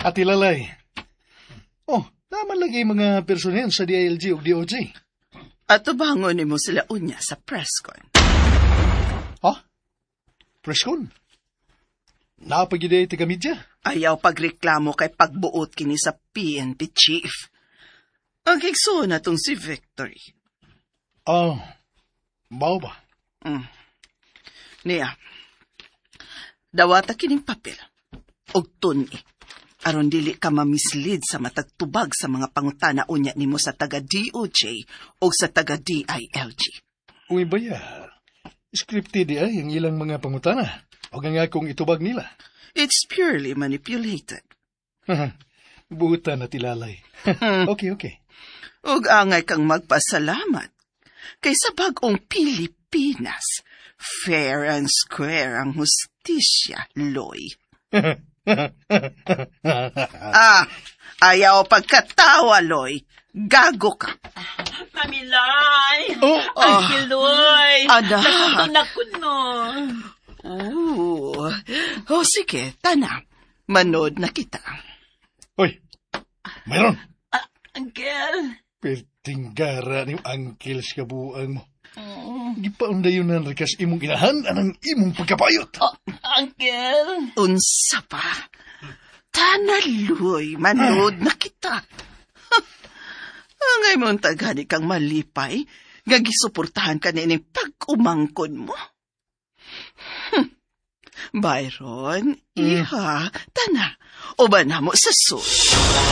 Ati Lalay. Oh, naman lagi mga personel sa DILG o DOJ. At bangon mo sila unya sa presscon. Ha? Preskon? Napagiday taga-media? Ayaw pagreklamo kay pagbuot kini sa PNP chief. Ang higso na tong si Victory. Bao ba? Niya, dawata kining papel. Og tuni. Aron dili ka mamislead sa matagtubag sa mga pangutana unya nimo sa taga-DOJ o sa taga-DILG. Uy baya, scripted ay ang ilang mga pangutana. O nga kung itubag nila. It's purely manipulated. Buta na tilalay. Okay. Ug angay kang magpasalamat. Kay sa bagong Pilipinas, fair and square ang hustisya, Loy. Ayaw pagkatawa, Loy. Gago ka. Mamilay! Uncle Loy! Nakunak no. Sige, tana. Manood na kita. Hoy, mayroon. Uncle. Pertinggara ni Uncle sa kabuang mo. Gipaundayon na rikas imong inahan anang imong pagkapayot. Uncle. Unsa pa? Tana, Loy. Manood na kita. Angay mong tagani kang malipay, gagisuportahan ka na ining pag-umangkon mo. Byron, iha, tana, uban na mo sa sul.